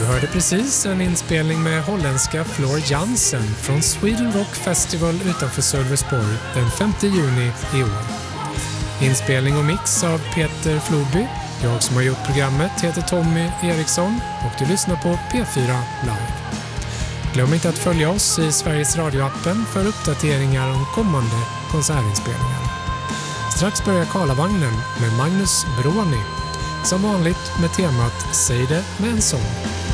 hörde precis en inspelning med holländska Floor Jansen från Sweden Rock Festival utanför Sölvesborg den 5 juni i år. Inspelning och mix av Peter Floby. Jag som har gjort programmet heter Tommy Eriksson och du lyssnar på P4 Live. Glöm inte att följa oss i Sveriges Radio-appen för uppdateringar om kommande konsertinspelningar. Strax börjar Karlavagnen med Magnus Broni. Som vanligt med temat Säg det med en sång.